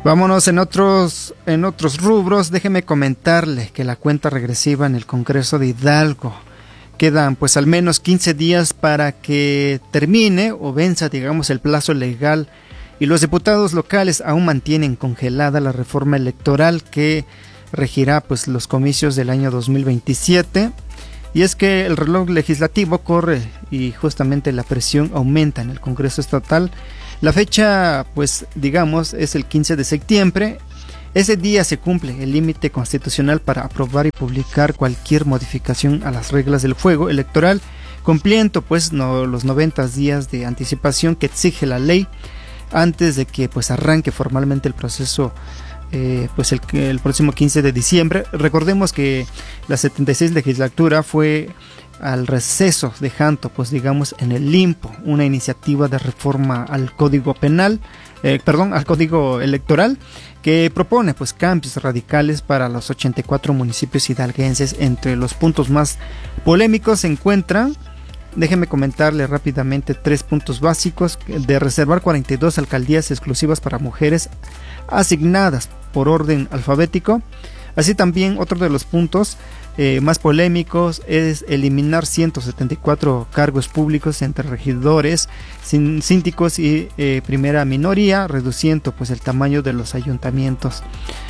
Vámonos en otros rubros. Déjeme comentarle que la cuenta regresiva en el Congreso de Hidalgo quedan pues al menos 15 días para que termine o venza, digamos, el plazo legal, y los diputados locales aún mantienen congelada la reforma electoral que regirá pues los comicios del año 2027. Y es que el reloj legislativo corre y justamente la presión aumenta en el Congreso estatal. La fecha, pues digamos, es el 15 de septiembre. Ese día se cumple el límite constitucional para aprobar y publicar cualquier modificación a las reglas del juego electoral, cumpliendo pues los 90 días de anticipación que exige la ley antes de que pues arranque formalmente el proceso pues el próximo 15 de diciembre. Recordemos que la 76 legislatura fue al receso, dejando pues digamos en el limbo una iniciativa de reforma al Código Penal, al Código Electoral, que propone pues cambios radicales para los 84 municipios hidalguenses. Entre los puntos más polémicos se encuentran, déjeme comentarle rápidamente, 3 puntos básicos: de reservar 42 alcaldías exclusivas para mujeres asignadas por orden alfabético. Así también otro de los puntos más polémicos es eliminar 174 cargos públicos entre regidores, síndicos y primera minoría, reduciendo pues el tamaño de los ayuntamientos.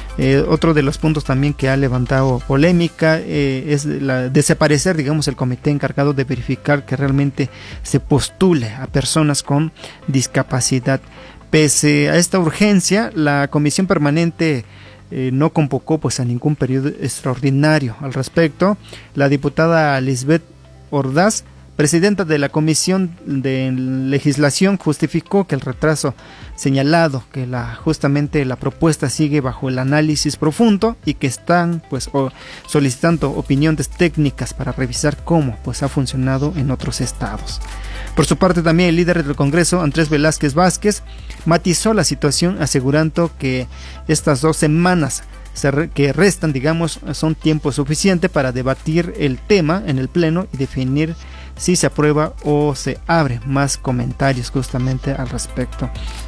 Otro de los puntos también que ha levantado polémica es desaparecer, digamos, el comité encargado de verificar que realmente se postule a personas con discapacidad. Pese a esta urgencia, la comisión permanente no convocó pues a ningún periodo extraordinario. Al respecto, la diputada Lisbeth Ordaz, presidenta de la Comisión de Legislación, justificó que el retraso señalado, que justamente la propuesta sigue bajo el análisis profundo y que están pues solicitando opiniones técnicas para revisar cómo pues ha funcionado en otros estados. Por su parte, también el líder del Congreso, Andrés Velázquez Vázquez, matizó la situación, asegurando que estas 2 semanas que restan, digamos, son tiempo suficiente para debatir el tema en el Pleno y definir si se aprueba o se abre. Más comentarios justamente al respecto.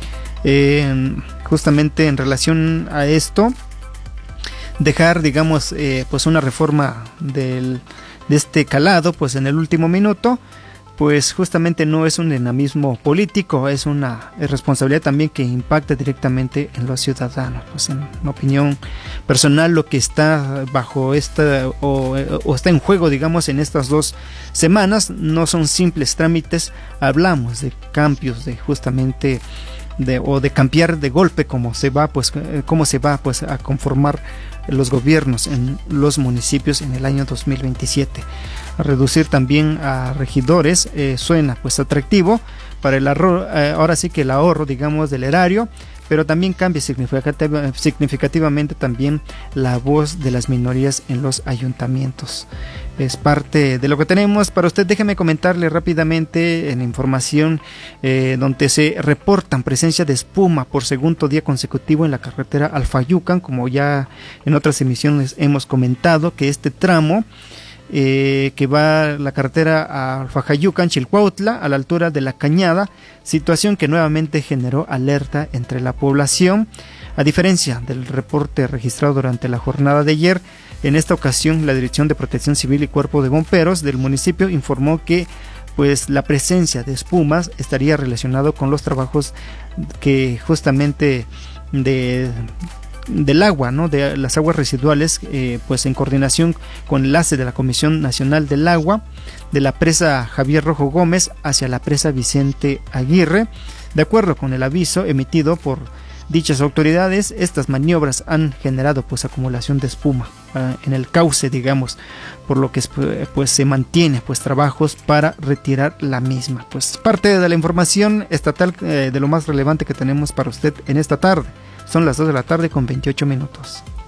Justamente en relación a esto, dejar, digamos, pues una reforma de este calado pues en el último minuto, pues justamente no es un dinamismo político, es una responsabilidad también que impacta directamente en los ciudadanos. Pues en opinión personal, lo que está bajo esta o está en juego, digamos, en estas 2 semanas no son simples trámites. Hablamos de cambios, de justamente de cambiar de golpe cómo se va a conformar los gobiernos en los municipios en el año 2027. A reducir también a regidores suena pues atractivo para el ahorro, ahora sí que el ahorro, digamos, del erario, pero también cambia significativamente también la voz de las minorías en los ayuntamientos. Es parte de lo que tenemos para usted. Déjeme comentarle rápidamente en información donde se reportan presencia de espuma por segundo día consecutivo en la carretera Alfayucan. Como ya en otras emisiones hemos comentado, que este tramo que va la carretera a Alfajayucan, Chilcuautla, a la altura de La Cañada, situación que nuevamente generó alerta entre la población. A diferencia del reporte registrado durante la jornada de ayer, en esta ocasión la Dirección de Protección Civil y Cuerpo de Bomberos del municipio informó que pues la presencia de espumas estaría relacionado con los trabajos que justamente del agua, ¿no? De las aguas residuales, pues en coordinación con enlace de la Comisión Nacional del Agua, de la presa Javier Rojo Gómez hacia la presa Vicente Aguirre. De acuerdo con el aviso emitido por dichas autoridades, estas maniobras han generado pues acumulación de espuma en el cauce, digamos, por lo que pues se mantiene pues trabajos para retirar la misma. Pues parte de la información estatal, de lo más relevante que tenemos para usted en esta tarde. Son las 2 de la tarde con 28 minutos.